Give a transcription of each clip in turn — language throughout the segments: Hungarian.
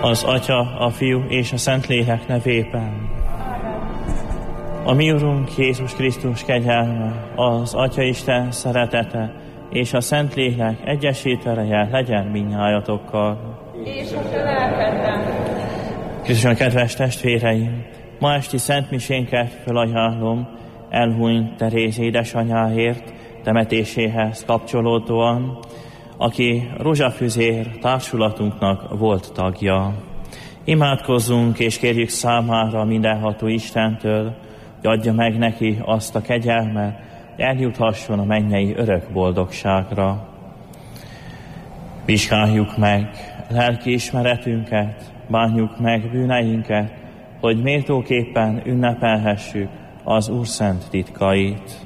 Az Atya, a Fiú és a Szentlélek nevében. A mi Urunk Jézus Krisztus kegyelme, az Atya Isten szeretete és a Szentlélek egyesítője legyen mindnyájatokkal. És a te lelkeddel. Krisztus, kedves testvéreim, ma esti szentmisénket felajánlom elhunyt Teréz édesanyáért temetéséhez kapcsolódóan, aki Rózsafüzér társulatunknak volt tagja. Imádkozzunk és kérjük számára mindenható Istentől, hogy adja meg neki azt a kegyelmet, hogy eljuthasson a mennyei örök boldogságra. Vizsgáljuk meg lelki ismeretünket, bánjuk meg bűneinket, hogy méltóképpen ünnepelhessük az Úr szent titkait.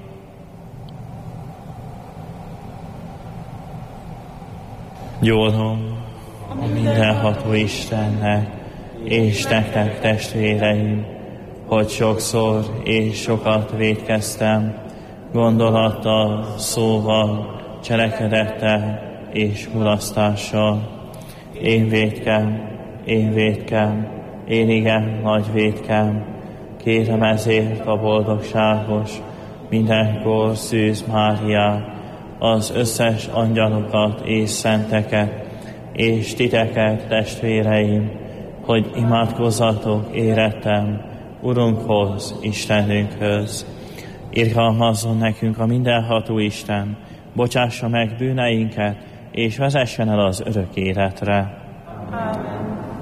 Gyónom a mindenható Istennek, és nektek, testvéreim, hogy sokszor és sokat vétkeztem, gondolattal, szóval, cselekedettel és mulasztással. Én vétkem, én igen nagy vétkem, kérem ezért a boldogságos, mindenkor Szűz Máriát, az összes angyalokat és szenteket, és titeket, testvéreim, hogy imádkozzatok érettem Urunkhoz, Istenünkhöz. Irgalmazzon nekünk a mindenható Isten, bocsássa meg bűneinket, és vezessen el az örök életre. Amen.